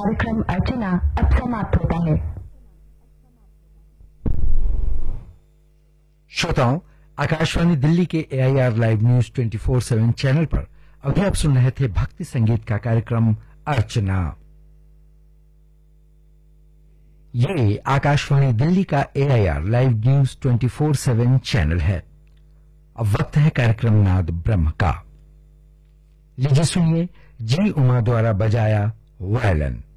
कार्यक्रम अर्चना अब समाप्त होता है। श्रोताओं, आकाशवाणी दिल्ली के AIR लाइव न्यूज 24/7 चैनल पर अभी आप सुन रहे थे भक्ति संगीत का कार्यक्रम अर्चना। ये आकाशवाणी दिल्ली का AIR लाइव न्यूज 24/7 चैनल है। अब वक्त है कार्यक्रम नाद ब्रह्म का। लीजिए सुनिए जी उमा द्वारा बजाया वायलिन।